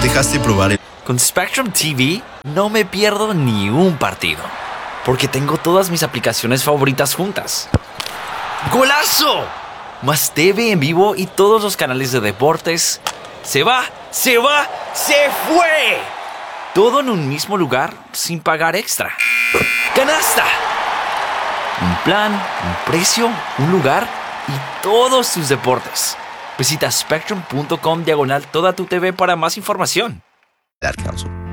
dejaste probar el... Con Spectrum TV no me pierdo ni un partido, porque tengo todas mis aplicaciones favoritas juntas. ¡Golazo! Más TV en vivo y todos los canales de deportes. ¡Se va! ¡Se va! ¡Se fue! Todo en un mismo lugar sin pagar extra. ¡Canasta! Un plan, un precio, un lugar y todos tus deportes. Visita spectrum.com/toda tu TV para más información. That Council.